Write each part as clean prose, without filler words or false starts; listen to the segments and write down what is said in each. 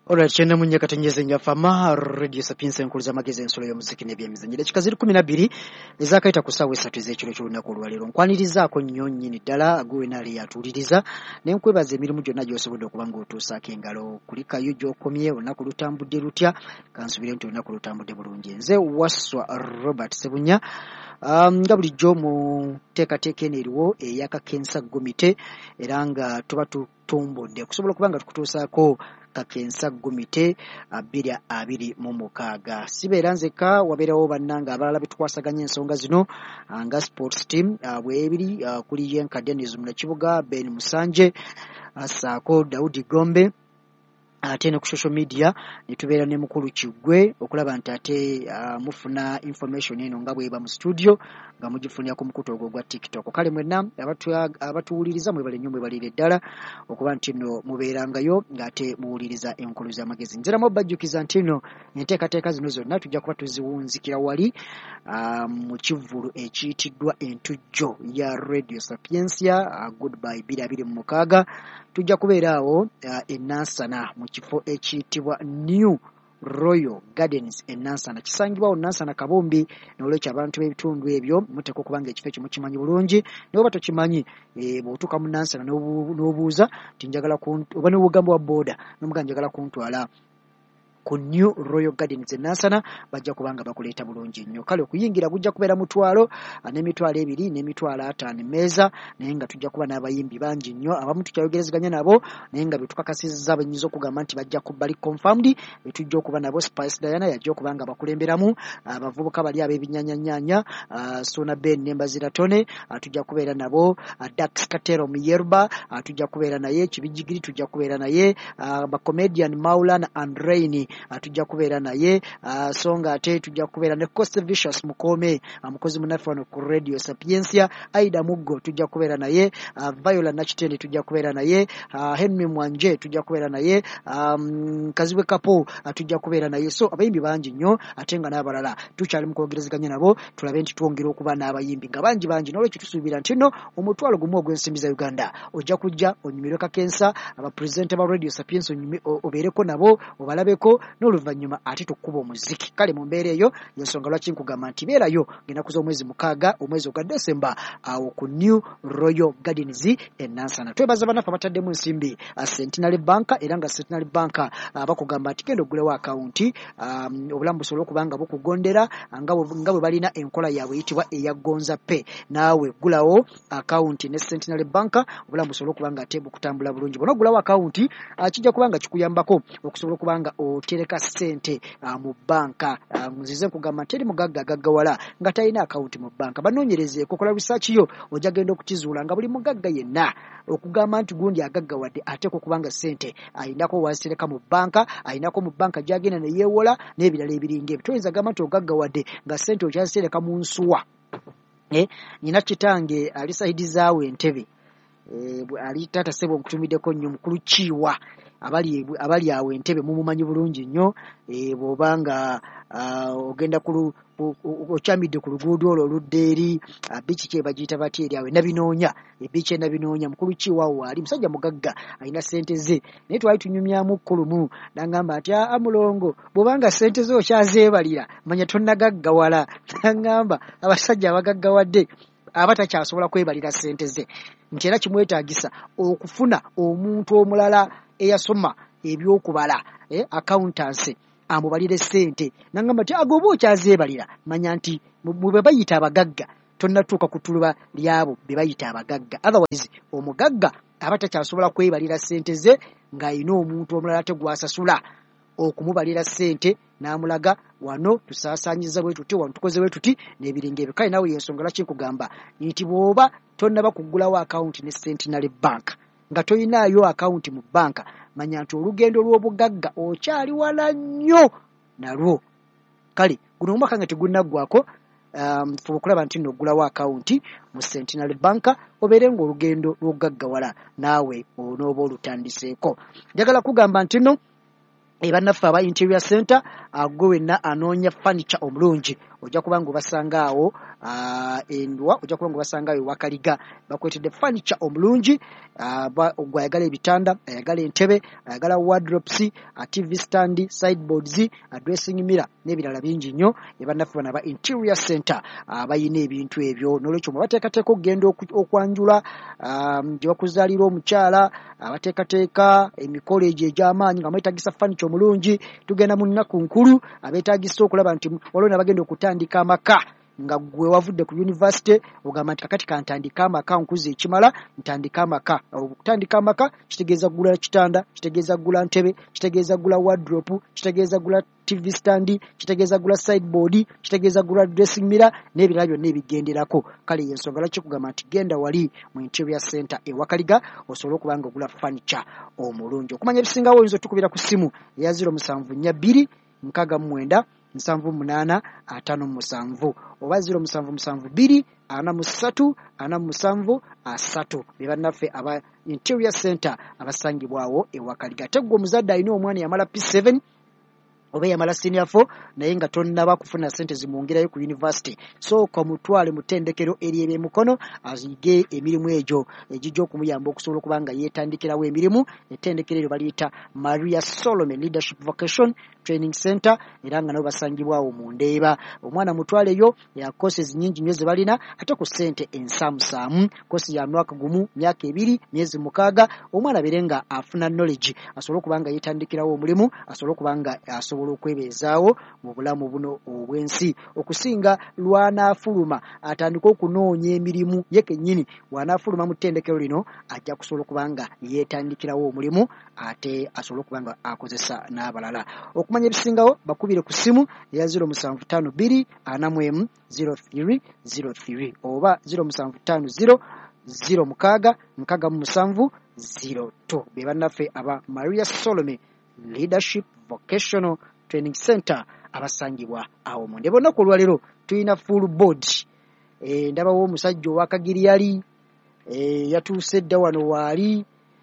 Alright, chenda munye katenyeze nyafama Radio Sapienza enkuluza magezi ensolo y'omuziki n'ebyemizannyo. Kikaziri 12 ezakaita kusawa 3 ez'ekiro ky'olunaku olwaleero. Nkwanirizaako nnyo nnyini ddala gwe naali yatuuliriza ne nkwebaza emirimu gyonna gy'osobodde okuba ng'otuusaako engalo. Kulikayo gy'okomye olunaku lutambudde lutya? Kansubire nti olunaku lutambudde bulungi. Nze Waswa Robert Sebunya nga bulijjo mu teekateeka eno eriwo ey'akakensa gomite era nga tuba tutumbudde okusobola okuba nga tukutuusaako kakensa gomite 2026. Sibeera nzeka wabeerawo bannanga abalala betukwasaganya ensonga zino nga sports team bwebiri kuli Yenka Dennis Munakibuga, Ben Musanje, saako Daudi Gombe. Ate ne ku social media netubeera ne mukulu Kigwe okulaba nti ate mufuna information eno nga bweba mu studio nga mugifunira ku mukutu ogwo gwa TikTok. Kale mwenna abatuwuliriza mwebale nnyo mwebalire ddala okuba nti nno mubeerangayo ng'ate muwuliriza enkulu z'amagezi. Nziramu bajjukiza nti nno enteekateeka zino zonna tujja kuba tuziwunzikira wali mu kivvulu ekiyitiddwa entujjo ya Radio Sapienza Goodbye 2026. Tujja kubeera awo Nansana mu kifo ekiyitibwa New Royal Gardens Nansana. Kisangibwawo Nansana Kabombi, n'olwekyo abantu b'ebitundu ebyo muteeka okuba nga ekifo ekyo mukimanyi bulungi. Ne bw'oba tokimanyi bw'otuuka mu Nansana n'obuuza nti njagala oba n'obugamba wa booda n'omuga njagala kuntwala ku New Royal Gardens Nansana, bajja kubanga bakuleeta bulungi nnyo. Kale okuyingira gujja kubeera mutwalo n'emitwalo 2 n'emitwalo 5 meeza, naye nga tujja kuba n'abayimbi bangi nnyo. Abamu tukyayogerezeganya nabo naye nga betukakasizza benyinza okugamba nti bajja kubali confirmed. Betujja okuba nabo Spice Diana yajja okubanga bakulemberamu, abavubuka bali ab'ebinyanyanyanya Sona Ben Nembazira Tone, tujja kubeera nabo Dax Katero Muyerba, tujja kubeera naye Kibijigiri, tujja kubeera naye ba comedian Maulana and Rainy, tujja kubeera naye songa ate tujja kubeera ne Coast Vicious Mukome, mukozi munafu wano ku Radio Sapienza. Aida Muggo tujja kubeera naye, Viola Nachitende tujja kubeera naye, Henry Mwanje tujja kubeera naye, Kazibwe Kapo tujja kubeera naye. So abayimbi bangi nnyo ate nga n'abalala tukyali mu kwogerezeganya nabo tulabe nti twongera okuba n'abayimbi nga bangi n'olwekyo tusuubira nti nno omutwalo gumu ogw'ensimbi za Uganda ojja kujja onyumirwe kakensa abapresenta ba Radio Sapienza obeereko nabo obalabeko n'oluvannyuma ate tukkuba omuziki. Kale mu mbeera eyo y'ensonga lwaki nkugamba nti beerayo ng'ennaku z'omwezi 6 omwezi ogwa Desemba awo ku New Royal Gardens Nansana. Twebaza bannaffe abataddemu ensimbi Centenary Bank, era nga Centenary Bank bakugamba nti genda ogulewo akawunti obulamu busobole okuba nga bukugondera nga bwe balina enkola yaabwe eyitibwa eya Gonza Pay. Naawe gulawo akawunti ne Centenary Bank obulamu busobole okuba nga ate bukutambula bulungi. Bona ogulawo akawunti kijja kuba nga kikuyambako okusobola okuba nga otereka ssente mu banka. Nzize nkugamba nti eri mugagga agaggawala nga talina akawunti mu banka. Banoonyerezeeko, kola research yo ojja genda okukizuula nga buli mugagga yenna okugamba nti gundi agaggawadde ateekwa okuba nga ssente ayinako wazitereka mu banka, ayinako mu banka gy'agenda ne yeewola n'ebirala ebiringa ebyo. Toyinza gamba nti ogaggawadde nga ssente okyazitereka mu nsuwa. Nina kitange alisayidizaawo Entebbe, ali taata ssebo nkutumiddeko nnyo mukulu Kiiwa abali awo Entebbe mumumanyi bulungi nnyo. Bw'obanga ogenda okyamidde ku luguudo olwo oludda eri biiki kye bagiyita batya eri awo Nabinoonya, ebiiki e Nabinoonya, mukulu Kiiwa ali musajja mugagga alina ssente ze, naye twali tunyumyamu kkulumu n'aŋŋamba nti mulongo bw'obanga ssente ze okyazeebalira manya tonnagaggawala. N'aŋŋamba abasajja abagaggawadde abatakyasobola kwebalira ssente ze nti era kimwetaagisa okufuna omuntu omulala eyasoma ebyokubala accountancy amubalire ssente. N'aŋŋamba nti agoba okyazeebalira manya nti bwe bayita abagagga tonnatuuka ku ttuluba lyabo be bayita abagagga. Otherwise omugagga aba takyasobola kwebalira ssente ze ng'ayina omuntu omulala tegwasasula okumubalira ssente n'amulaga wano tusaasaanyiza bwe tuti, wano tukoze bwe tuti n'ebiringa ebyo. Kale naawe y'ensonga lwaki nkugamba nti bw'oba tonnaba kuggulawo akawunti ne Centenary Bank nga toyinaayo akawunti mu banka, manya nti olugendo lw'obugagga okyali wala nnyo nalwo. Kale guno omwaka nga tegunnaggwako fuba okulaba nti n'oggulawo akawunti mu Centenary Bank obeere ng'olugendo lw'ogaggawala naawe onooba olutandiseeko. Njagala kugamba nti nno bannaffe aba Interior Center gwe wenna anoonya furniture omulungi ojja kuba ng'obasanga awo Endwa, ojja kuba ng'obasanga awo Wakaliga bakwetedde furniture omulungi. Gwe ayagala ebitanda, ayagala entebe, ayagala wardrobes, TV stand, sideboards, dressing mirror n'ebirala bingi nnyo. Bannaffe bano aba Interior Center bayina ebintu ebyo, n'olwekyo mwe bateekateeka okugenda okwanjula gye bakuzaalira omukyala, abateekateeka emikolo egyo egy'amaanyi nga mwetaagisa furniture omulungi, tugenda mu nnaku nkulu abeetaagisa okulaba nti waliwo n'abagenda okutandika amaka nga gwe wavudde ku university ogamba nti kakati kantandika amaka nkuze ekimala ntandika amaka. Okutandika amaka kitegeeza gula kitanda, kitegeeza gula ntebe, kitegeeza gula wardrobe, kitegeeza gula TV stand, kitegeeza gula sideboard, kitegeeza gula dressing mirror n'ebirala byonna ebigenderako. Kale y'ensonga lwaki kugamba nti genda wali mu Interior Center Wakaliga osobole okuba nga ogula furniture omulungi. Okumanya ebisingawo oyinza otukubira ku ssimu eya 074 69 78 57 oba 077 43 47 3. Be bannaffe aba Interior Center abasangibwawo Wakaliga. Tegwa omuzadde alina omwana yamala P7 oba yamala senior 4 naye nga tonnaba kufuna sente zimwongerayo ku university, sooka mutwale mu ttendekero ery'ebyemikono azige emirimu egyo egijja okumuyamba okusobola okuba nga yeetandikirawo emirimu. Ettendekero eryo baliyita Maria Solomon Leadership Vocation Training Center era nga nabo basangibwawo mu Ndeeba. Omwana mutwaleyo ya courses nnyingi nnyo ze balina ate ku ssente ensaamusaamu. Kosi ya mwaka gumu, myaka 2, myezi 6, omwana abeere nga afuna knowledge asobole okuba nga yeetandikirawo omulimu, asobole okuba nga asobola okwebeezaawo mu bulamu buno obw'ensi okusinga lw'anaafuluma atandika okunoonya emirimu ye kennyini. Bw'anaafuluma mu ttendekero lino ajja kusobola okuba nga yeetandikirawo omulimu ate asobole okuba nga akozesa n'abalala. Okumanya ebisingawo bakubire ku ssimu eya 0752 41 0303 oba 0750 06 67 02. Be bannaffe aba Maria Solomon Leadership Vocational Training Center abasangibwa awo mu Ndeeba. Olunaku olwaleero tulina full board. Ndabawo omusajja ow'Akagiriyali yatuuse dda wano waali.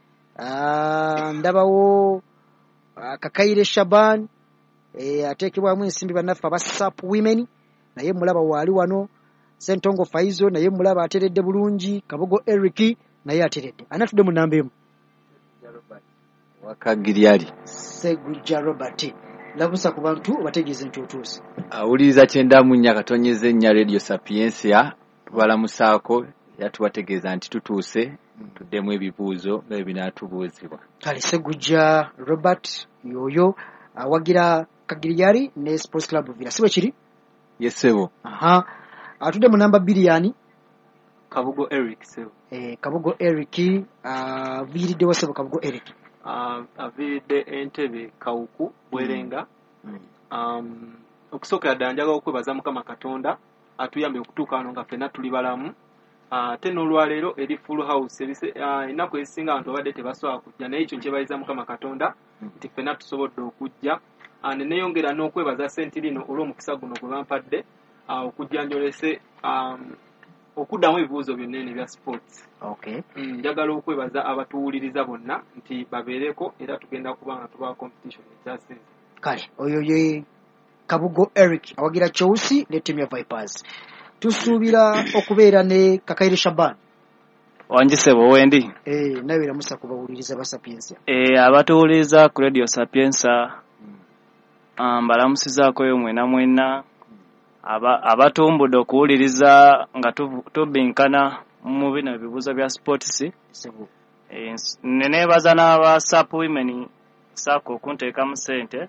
Ndabawo Kakaire Shaban ateekebwamu ensimbi bannaffe aba SAP Women naye mulaba waali wano. Sentongo Faizo naye mulaba ateredde bulungi. Kabogo Eric naye ateredde. Anatudde mu namba emu Wakagiriyali Segujja Robert. Labusa ku bantu obategeeze nti otuuse. Awuliriza 94 katonyeze ennya Radio Sapiensia tubalamusaako yatubategeeza nti tutuuse tuddemu ebibuuzo ebinaatubuuzibwa. Kale Segujja Robert yoyo awagira Kagiriyali ne Sports Club Villa siwe kiri? Yesebo. Atudde mu namba 2 yani Kabugo Eric sebo. Kabugo Eric viridde wasebo Kabugo Eric. Aviridde Entebbe Kawuku Bwerenga. Okusooka ddala njagala okwebaza Mukama Katonda atuyambe okutuuka wano nga ffenna tuli balamu. Ate n'olwaleero eri full house ennaku ezisinga abantu babadde tebasobola kujja naye ekyo nkyebaliza Mukama Katonda nti ffenna tusobodde okujja. Ne neeyongera n'okwebaza Sentirino olw'omukisa guno gwe bampadde okujja njolese okuddamu ebibuuzo byonna ebya sports. Njagala okwebaza abatuwuliriza bonna nti babeereko era tugenda kuba nga tuba competition ekyasinze. Kale oyo ye Kabugo Eric awagira Chelsea ne team ya Vipers. Tusuubira okubeera ne Kakaire Shaban. Wanjisebo wendi. Nawe ramusa kubawuliriza ba Sapiensia. Abatuwuliriza ku Radio Sapiensa mbalamusizaako yo mwena abatumbudde okuwuliriza nga tubinkana mu bino ebibuuzo bya sports. Neneebaza n'aba SAP Women sako okunteeka mu ssente.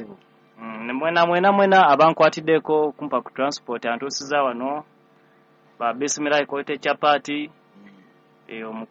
Mwena abankwatiddeko kumpa ku transport antuusiza wano ba Bismillah Koite Chapati